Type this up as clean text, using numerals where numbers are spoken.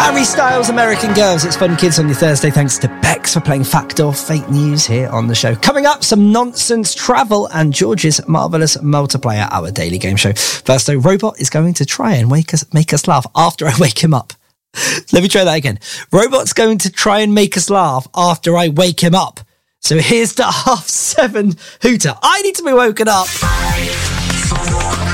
Harry Styles, American Girls. It's Fun Kids on your Thursday. Thanks to Bex for playing Fact or Fake News here on the show. Coming up, some nonsense travel and George's Marvellous Multiplier, our daily game show. First, though, Robot is going to try and make us laugh after I wake him up. Let me try that again. Robot's going to try and make us laugh after I wake him up. So here's the 7:30 hooter. I need to be woken up.